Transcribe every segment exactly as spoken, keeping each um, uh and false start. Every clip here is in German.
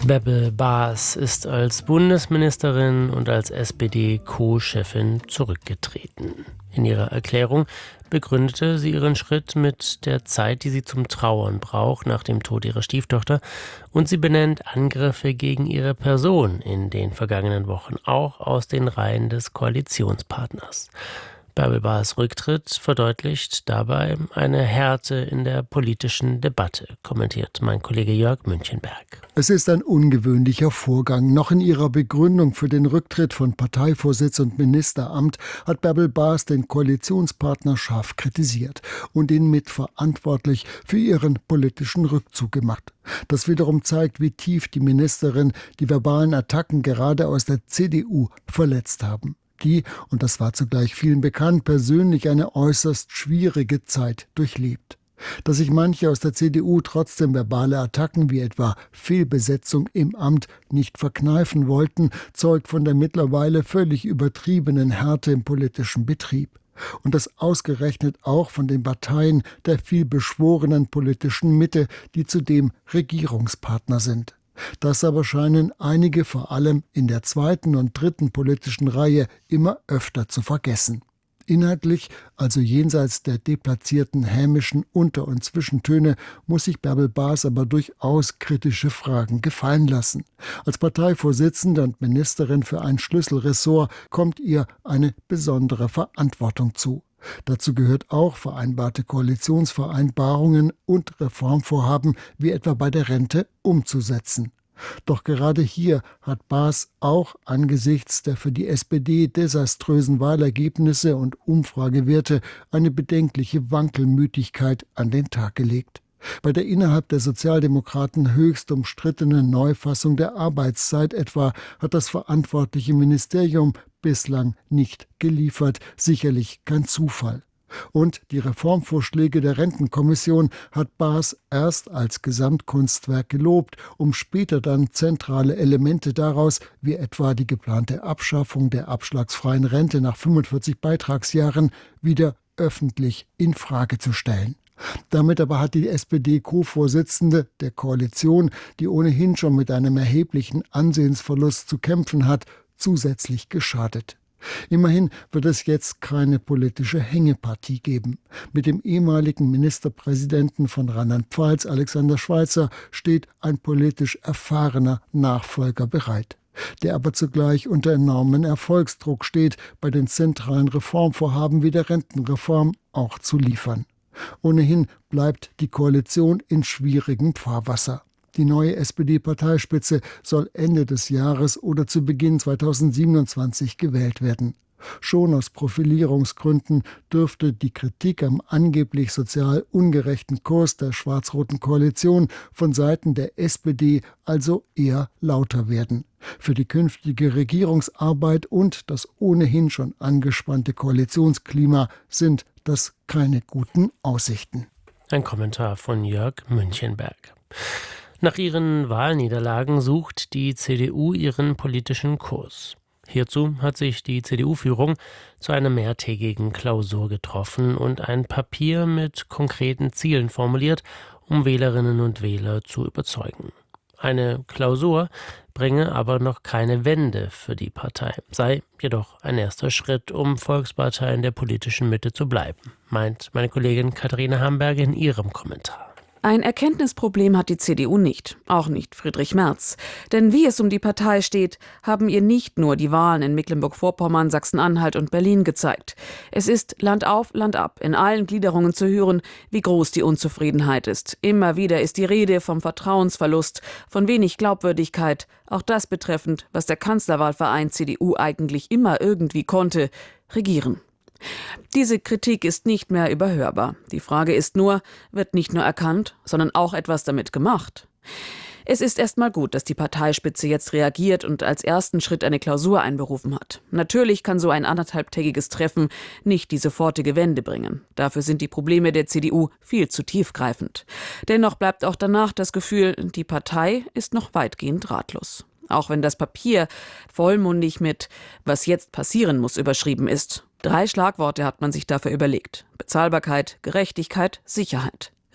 Bärbel Baas ist als Bundesministerin und als S P D-Co-Chefin zurückgetreten. In ihrer Erklärung begründete sie ihren Schritt mit der Zeit, die sie zum Trauern braucht nach dem Tod ihrer Stieftochter, und sie benennt Angriffe gegen ihre Person in den vergangenen Wochen auch aus den Reihen des Koalitionspartners. Bärbel Baas' Rücktritt verdeutlicht dabei eine Härte in der politischen Debatte, kommentiert mein Kollege Jörg Münchenberg. Es ist ein ungewöhnlicher Vorgang. Noch in ihrer Begründung für den Rücktritt von Parteivorsitz und Ministeramt hat Bärbel Baas den Koalitionspartner scharf kritisiert und ihn mitverantwortlich für ihren politischen Rückzug gemacht. Das wiederum zeigt, wie tief die Ministerin die verbalen Attacken gerade aus der C D U verletzt haben. Die, und das war zugleich vielen bekannt, persönlich eine äußerst schwierige Zeit durchlebt. Dass sich manche aus der C D U trotzdem verbale Attacken wie etwa Fehlbesetzung im Amt nicht verkneifen wollten, zeugt von der mittlerweile völlig übertriebenen Härte im politischen Betrieb. Und das ausgerechnet auch von den Parteien der vielbeschworenen politischen Mitte, die zudem Regierungspartner sind. Das aber scheinen einige vor allem in der zweiten und dritten politischen Reihe immer öfter zu vergessen. Inhaltlich, also jenseits der deplatzierten hämischen Unter- und Zwischentöne, muss sich Bärbel Baas aber durchaus kritische Fragen gefallen lassen. Als Parteivorsitzende und Ministerin für ein Schlüsselressort kommt ihr eine besondere Verantwortung zu. Dazu gehört auch, vereinbarte Koalitionsvereinbarungen und Reformvorhaben wie etwa bei der Rente umzusetzen. Doch gerade hier hat Baas auch angesichts der für die S P D desaströsen Wahlergebnisse und Umfragewerte eine bedenkliche Wankelmütigkeit an den Tag gelegt. Bei der innerhalb der Sozialdemokraten höchst umstrittenen Neufassung der Arbeitszeit etwa hat das verantwortliche Ministerium bislang nicht geliefert, sicherlich kein Zufall. Und die Reformvorschläge der Rentenkommission hat Baas erst als Gesamtkunstwerk gelobt, um später dann zentrale Elemente daraus, wie etwa die geplante Abschaffung der abschlagsfreien Rente nach fünfundvierzig Beitragsjahren, wieder öffentlich in Frage zu stellen. Damit aber hat die S P D-Co-Vorsitzende der Koalition, die ohnehin schon mit einem erheblichen Ansehensverlust zu kämpfen hat, zusätzlich geschadet. Immerhin wird es jetzt keine politische Hängepartie geben. Mit dem ehemaligen Ministerpräsidenten von Rheinland-Pfalz, Alexander Schweitzer, steht ein politisch erfahrener Nachfolger bereit, der aber zugleich unter enormen Erfolgsdruck steht, bei den zentralen Reformvorhaben wie der Rentenreform auch zu liefern. Ohnehin bleibt die Koalition in schwierigem Fahrwasser. Die neue S P D-Parteispitze soll Ende des Jahres oder zu Beginn zweitausendsiebenundzwanzig gewählt werden. Schon aus Profilierungsgründen dürfte die Kritik am angeblich sozial ungerechten Kurs der schwarz-roten Koalition von Seiten der S P D also eher lauter werden. Für die künftige Regierungsarbeit und das ohnehin schon angespannte Koalitionsklima sind das keine guten Aussichten. Ein Kommentar von Jörg Münchenberg. Nach ihren Wahlniederlagen sucht die C D U ihren politischen Kurs. Hierzu hat sich die C D U-Führung zu einer mehrtägigen Klausur getroffen und ein Papier mit konkreten Zielen formuliert, um Wählerinnen und Wähler zu überzeugen. Eine Klausur bringe aber noch keine Wende für die Partei, sei jedoch ein erster Schritt, um Volkspartei in der politischen Mitte zu bleiben, meint meine Kollegin Katharina Hamberger in ihrem Kommentar. Ein Erkenntnisproblem hat die C D U nicht, auch nicht Friedrich Merz. Denn wie es um die Partei steht, haben ihr nicht nur die Wahlen in Mecklenburg-Vorpommern, Sachsen-Anhalt und Berlin gezeigt. Es ist Land auf, Land ab, in allen Gliederungen zu hören, wie groß die Unzufriedenheit ist. Immer wieder ist die Rede vom Vertrauensverlust, von wenig Glaubwürdigkeit, auch das betreffend, was der Kanzlerwahlverein C D U eigentlich immer irgendwie konnte: regieren. Diese Kritik ist nicht mehr überhörbar. Die Frage ist nur, wird nicht nur erkannt, sondern auch etwas damit gemacht? Es ist erstmal gut, dass die Parteispitze jetzt reagiert und als ersten Schritt eine Klausur einberufen hat. Natürlich kann so ein anderthalbtägiges Treffen nicht die sofortige Wende bringen. Dafür sind die Probleme der C D U viel zu tiefgreifend. Dennoch bleibt auch danach das Gefühl, die Partei ist noch weitgehend ratlos. Auch wenn das Papier vollmundig mit „Was jetzt passieren muss" überschrieben ist. Drei Schlagworte hat man sich dafür überlegt: Bezahlbarkeit, Gerechtigkeit, Sicherheit.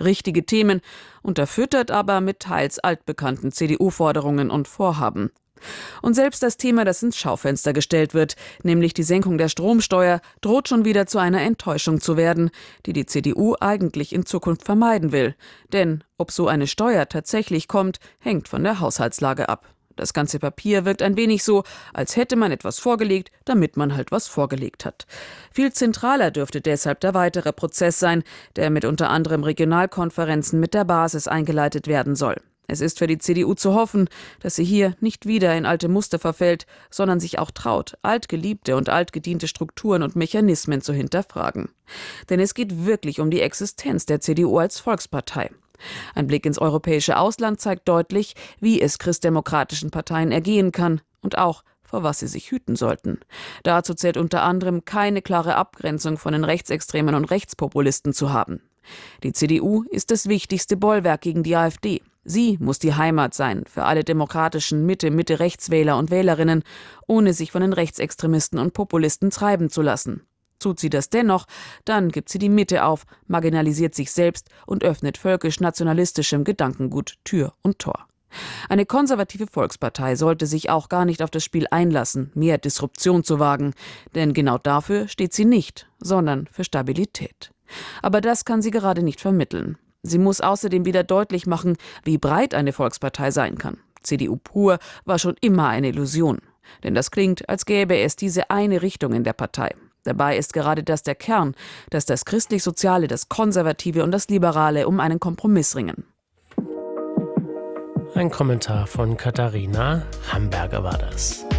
Richtige Themen, unterfüttert aber mit teils altbekannten C D U-Forderungen und Vorhaben. Und selbst das Thema, das ins Schaufenster gestellt wird, nämlich die Senkung der Stromsteuer, droht schon wieder zu einer Enttäuschung zu werden, die die C D U eigentlich in Zukunft vermeiden will. Denn ob so eine Steuer tatsächlich kommt, hängt von der Haushaltslage ab. Das ganze Papier wirkt ein wenig so, als hätte man etwas vorgelegt, damit man halt was vorgelegt hat. Viel zentraler dürfte deshalb der weitere Prozess sein, der mit unter anderem Regionalkonferenzen mit der Basis eingeleitet werden soll. Es ist für die C D U zu hoffen, dass sie hier nicht wieder in alte Muster verfällt, sondern sich auch traut, altgeliebte und altgediente Strukturen und Mechanismen zu hinterfragen. Denn es geht wirklich um die Existenz der C D U als Volkspartei. Ein Blick ins europäische Ausland zeigt deutlich, wie es christdemokratischen Parteien ergehen kann und auch, vor was sie sich hüten sollten. Dazu zählt unter anderem, keine klare Abgrenzung von den Rechtsextremen und Rechtspopulisten zu haben. Die C D U ist das wichtigste Bollwerk gegen die AfD. Sie muss die Heimat sein für alle demokratischen Mitte-Mitte-Rechtswähler und Wählerinnen, ohne sich von den Rechtsextremisten und Populisten treiben zu lassen. Tut sie das dennoch, dann gibt sie die Mitte auf, marginalisiert sich selbst und öffnet völkisch-nationalistischem Gedankengut Tür und Tor. Eine konservative Volkspartei sollte sich auch gar nicht auf das Spiel einlassen, mehr Disruption zu wagen, denn genau dafür steht sie nicht, sondern für Stabilität. Aber das kann sie gerade nicht vermitteln. Sie muss außerdem wieder deutlich machen, wie breit eine Volkspartei sein kann. C D U pur war schon immer eine Illusion. Denn das klingt, als gäbe es diese eine Richtung in der Partei. Dabei ist gerade das der Kern, dass das Christlich-Soziale, das Konservative und das Liberale um einen Kompromiss ringen. Ein Kommentar von Katharina Hamberger war das.